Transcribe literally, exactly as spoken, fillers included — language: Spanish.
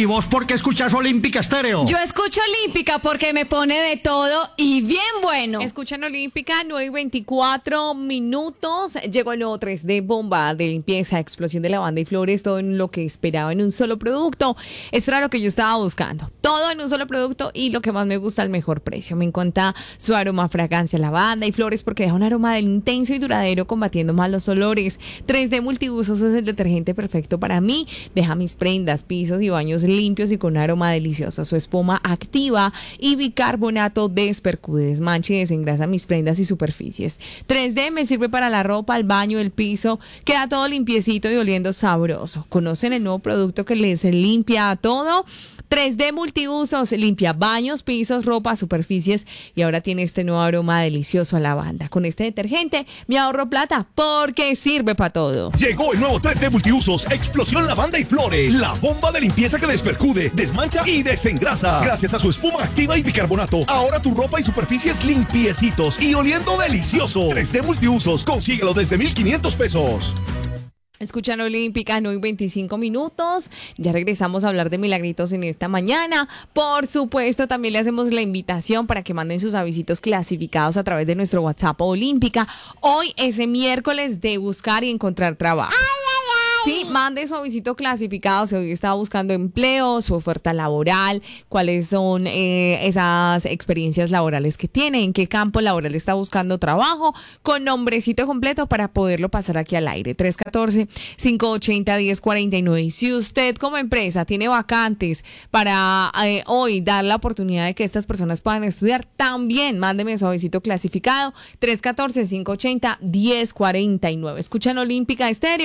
¿Y vos por qué escuchás Olímpica Estéreo? Yo escucho Olímpica porque me pone de todo y bien bueno. Escuchan Olímpica, nueve y veinticuatro minutos. Llegó el nuevo tres D Bomba de limpieza, explosión de lavanda y flores, todo en lo que esperaba en un solo producto. Eso era lo que yo estaba buscando. Todo en un solo producto y lo que más me gusta, al mejor precio. Me encanta su aroma, fragancia, lavanda y flores porque deja un aroma del intenso y duradero combatiendo malos olores. tres D Multiusos es el detergente perfecto para mí. Deja mis prendas, pisos y baños limpios y con un aroma delicioso. Su espuma activa y bicarbonato despercude, desmancha y desengrasa mis prendas y superficies. tres D me sirve para la ropa, el baño, el piso. Queda todo limpiecito y oliendo sabroso. ¿Conocen el nuevo producto que les limpia todo? tres D Multiusos, limpia baños, pisos, ropa, superficies y ahora tiene este nuevo aroma delicioso a lavanda. Con este detergente me ahorro plata porque sirve para todo. Llegó el nuevo tres D Multiusos, explosión lavanda y flores. La bomba de limpieza que despercude, desmancha y desengrasa. Gracias a su espuma activa y bicarbonato, ahora tu ropa y superficies limpiecitos y oliendo delicioso. tres D Multiusos, consíguelo desde mil quinientos pesos. Escuchan Olímpica, nueve y veinticinco minutos. Ya regresamos a hablar de milagritos en esta mañana. Por supuesto, también le hacemos la invitación para que manden sus avisitos clasificados a través de nuestro WhatsApp Olímpica. Hoy es el miércoles de buscar y encontrar trabajo. Sí, mande su avisito clasificado si hoy está buscando empleo, su oferta laboral, cuáles son eh, esas experiencias laborales que tiene, en qué campo laboral está buscando trabajo, con nombrecito completo para poderlo pasar aquí al aire. tres uno cuatro, cinco ocho cero, uno cero cuatro nueve. Si usted como empresa tiene vacantes para eh, hoy dar la oportunidad de que estas personas puedan estudiar, también mándeme su avisito clasificado. tres uno cuatro, cinco ocho cero, uno cero cuatro nueve. Escuchan Olímpica Estéreo.